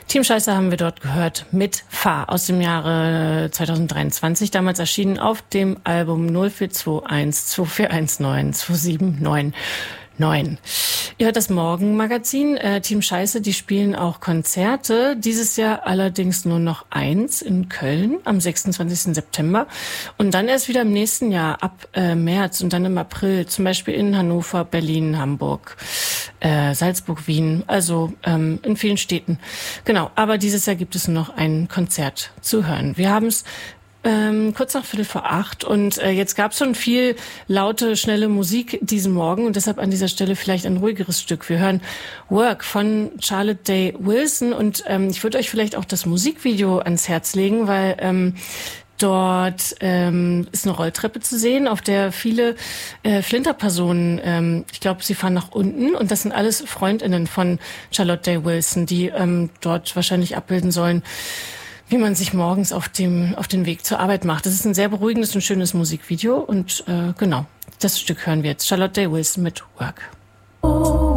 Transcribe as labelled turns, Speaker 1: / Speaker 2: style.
Speaker 1: Team Scheiße haben wir dort gehört mit Fahr aus dem Jahre 2023, damals erschienen auf dem Album 0421 2419 2799. Ihr hört das Morgenmagazin. Team Scheiße, die spielen auch Konzerte. Dieses Jahr allerdings nur noch eins in Köln am 26. September. Und dann erst wieder im nächsten Jahr ab März und dann im April. Zum Beispiel in Hannover, Berlin, Hamburg, Salzburg, Wien. Also in vielen Städten. Genau, aber dieses Jahr gibt es nur noch ein Konzert zu hören. Wir haben es kurz nach 7:45 und jetzt gab es schon viel laute, schnelle Musik diesen Morgen und deshalb an dieser Stelle vielleicht ein ruhigeres Stück. Wir hören Work von Charlotte Day Wilson und ich würde euch vielleicht auch das Musikvideo ans Herz legen, weil dort ist eine Rolltreppe zu sehen, auf der viele Flinterpersonen, ich glaube, sie fahren nach unten und das sind alles FreundInnen von Charlotte Day Wilson, die dort wahrscheinlich abbilden sollen, wie man sich morgens auf den Weg zur Arbeit macht. Das ist ein sehr beruhigendes und schönes Musikvideo und genau, das Stück hören wir jetzt. Charlotte Day Wilson mit Work.